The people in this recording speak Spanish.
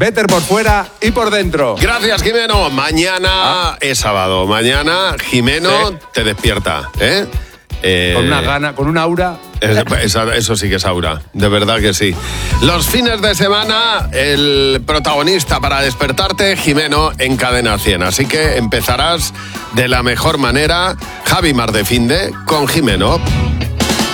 better por fuera y por dentro. Gracias, Jimeno. Mañana es sábado. Mañana Jimeno te despierta, ¿eh? Con una gana, con un aura. Eso sí que es aura, de verdad que sí. Los fines de semana, el protagonista para despertarte, Jimeno, en Cadena 100. Así que empezarás de la mejor manera, Javi Mar de Finde, con Jimeno.